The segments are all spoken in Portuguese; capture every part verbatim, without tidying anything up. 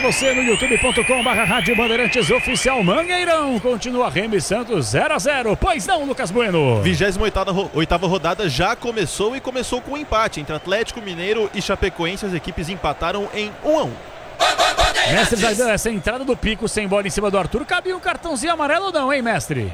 Você no youtube ponto com barra Rádio Bandeirantes Oficial. Mangueirão continua Remo e Santos zero a zero. Pois não, Lucas Bueno? vigésima oitava rodada já começou e começou com um empate entre Atlético Mineiro e Chapecoense. As equipes empataram em um a um. Mestre Zaidan, essa entrada do Pico sem bola em cima do Arthur, cabia um cartãozinho amarelo ou não, hein, mestre?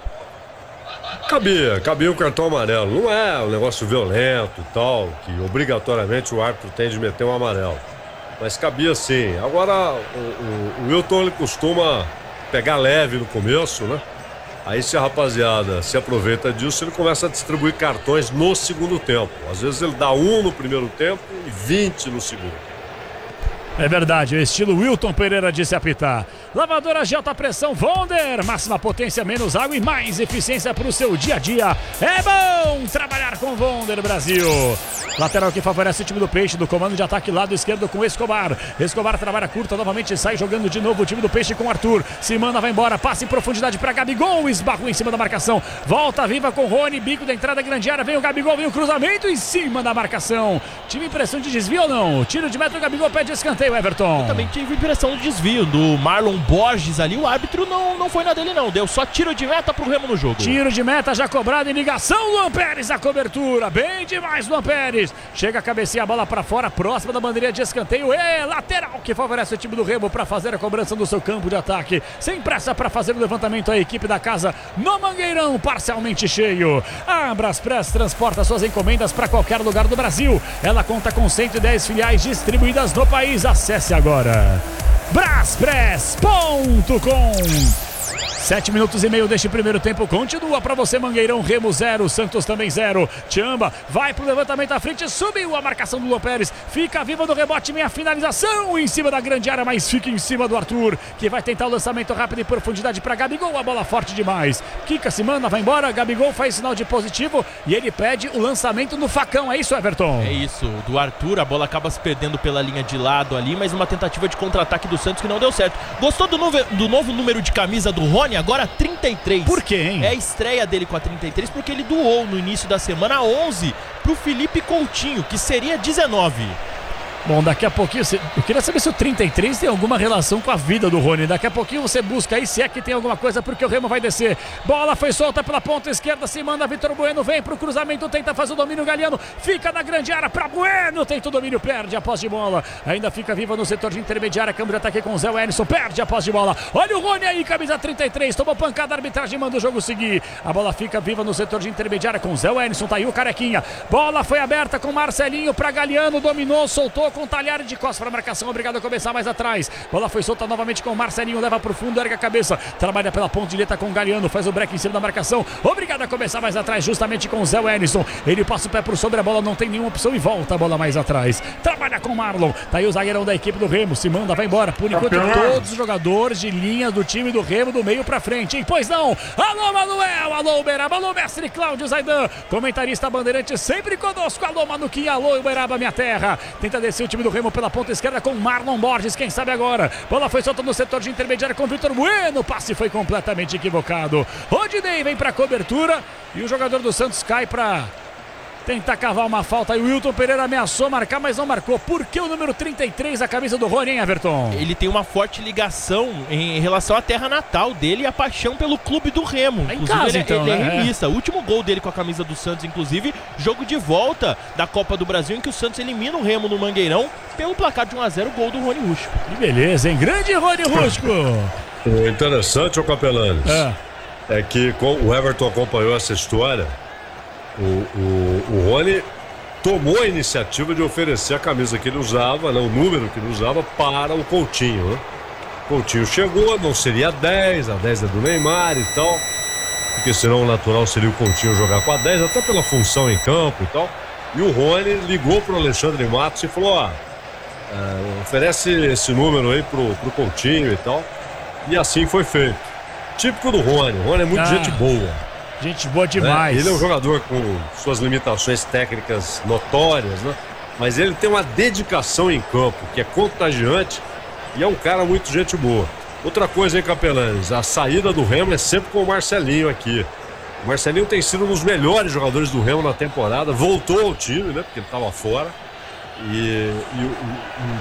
Cabia, cabia um cartão amarelo. Não é um negócio violento e tal, que obrigatoriamente o árbitro tem de meter um amarelo. Mas cabia sim. Agora, o, o, o Wilton ele costuma pegar leve no começo, né? Aí se a rapaziada se aproveita disso, ele começa a distribuir cartões no segundo tempo. Às vezes ele dá um no primeiro tempo e vinte no segundo. É verdade, o estilo Wilton Pereira disse apitar. Lavadora de alta pressão Wonder, máxima potência, menos água e mais eficiência para o seu dia a dia. É bom trabalhar com Wonder, Brasil. Lateral que favorece o time do Peixe, do comando de ataque lado esquerdo com Escobar. Escobar trabalha curta, novamente sai jogando de novo o time do Peixe com Arthur. Se manda, vai embora, passa em profundidade para Gabigol, esbarrou em cima da marcação. Volta viva com Rony, bico da entrada grande área, vem o Gabigol, vem o cruzamento em cima da marcação. Tive impressão de desvio ou não? Tiro de meta, o Gabigol pede escanteio, Everton. Eu também tive impressão de desvio do Marlon Borges ali, o árbitro não, não foi na dele não, deu só tiro de meta pro Remo no jogo. Tiro de meta já cobrado em ligação, Luan Pérez a cobertura, bem demais Luan Pérez, chega a cabecear a bola pra fora, próxima da bandeirinha de escanteio, é lateral que favorece o time do Remo pra fazer a cobrança do seu campo de ataque, sem pressa pra fazer o levantamento a equipe da casa no Mangueirão, parcialmente cheio. A Braspress transporta suas encomendas pra qualquer lugar do Brasil, ela conta com cento e dez filiais distribuídas no país, acesse agora braspress ponto com. Sete minutos e meio deste primeiro tempo. Continua para você, Mangueirão. Remo zero, Santos também zero. Tchamba vai pro levantamento à frente. Subiu a marcação do Luan Pérez. Fica viva no rebote. Minha finalização em cima da grande área, mas fica em cima do Arthur, que vai tentar o lançamento rápido e profundidade para Gabigol. A bola forte demais. Kika se manda, vai embora. Gabigol faz sinal de positivo e ele pede o lançamento no facão. É isso, Everton? É isso. Do Arthur, a bola acaba se perdendo pela linha de lado ali, mas uma tentativa de contra-ataque do Santos que não deu certo. Gostou do novo, do novo número de camisa do Rony? Agora trinta e três. Por quê, hein? É a estreia dele com a trinta e três, porque ele doou no início da semana onze pro Felipe Coutinho, que seria dezenove. Bom, daqui a pouquinho, eu queria saber se o trinta e três tem alguma relação com a vida do Rony. Daqui a pouquinho você busca aí se é que tem alguma coisa, porque o Remo vai descer. Bola foi solta pela ponta esquerda, se manda Vitor Bueno, vem pro cruzamento, tenta fazer o domínio, Galeano fica na grande área pra Bueno, tenta o domínio, perde a posse de bola. Ainda fica viva no setor de intermediária, câmbio de ataque com o Zé Wellington, perde a posse de bola. Olha o Rony aí, camisa trinta e três, tomou pancada, a arbitragem manda o jogo seguir. A bola fica viva no setor de intermediária com o Zé Wellington, tá aí o Carequinha. Bola foi aberta com Marcelinho pra Galeano, dominou, soltou com Talhari de costas para a marcação, obrigado a começar mais atrás. Bola foi solta novamente com o Marcelinho, leva pro fundo, erga a cabeça, trabalha pela ponta direita com o Galeano, faz o break em cima da marcação, obrigado a começar mais atrás, justamente com o Zé Wellington. Ele passa o pé por sobre a bola, não tem nenhuma opção e volta a bola mais atrás. Trabalha com o Marlon, tá aí o zagueirão da equipe do Remo, se manda, vai embora. Por enquanto, todos os jogadores de linha do time do Remo do meio pra frente, hein? Pois não, alô Manuel, alô Uberaba, alô mestre Cláudio Zaidan, comentarista Bandeirante sempre conosco, alô Manuquinha, alô Uberaba, minha terra. Tenta descer o time do Remo pela ponta esquerda com Marlon Borges, quem sabe agora. Bola foi solta no setor de intermediário com Vitor Bueno, o passe foi completamente equivocado. Rodinei vem pra cobertura e o jogador do Santos cai pra tentar cavar uma falta e o Wilton Pereira ameaçou marcar, mas não marcou. Por que o número trinta e três, a camisa do Rony, hein, Everton? Ele tem uma forte ligação em relação à terra natal dele e a paixão pelo clube do Remo. É em inclusive, casa, ele, então, ele é né? remista. O último gol dele com a camisa do Santos, inclusive, jogo de volta da Copa do Brasil, em que o Santos elimina o Remo no Mangueirão pelo placar de um a zero, gol do Rony Rústico. Que beleza, hein? Grande Rony Rústico! O interessante, ô Capelanes, é. é que com, o Everton acompanhou essa história. O, o, o Rony tomou a iniciativa de oferecer a camisa que ele usava, né, o número que ele usava, para o Coutinho, né? Coutinho chegou, não seria a dez, a dez é do Neymar e tal, porque senão o natural seria o Coutinho jogar com a dez, até pela função em campo e tal. E o Rony ligou pro Alexandre Matos e falou: ó, é, oferece esse número aí pro, pro Coutinho e tal. E assim foi feito. Típico do Rony. O Rony é muito ah. gente boa. Gente boa demais. É, ele é um jogador com suas limitações técnicas notórias, né? Mas ele tem uma dedicação em campo que é contagiante e é um cara muito gente boa. Outra coisa, hein, Capelanes? A saída do Remo é sempre com o Marcelinho aqui. O Marcelinho tem sido um dos melhores jogadores do Remo na temporada. Voltou ao time, né? Porque ele estava fora. E, e, e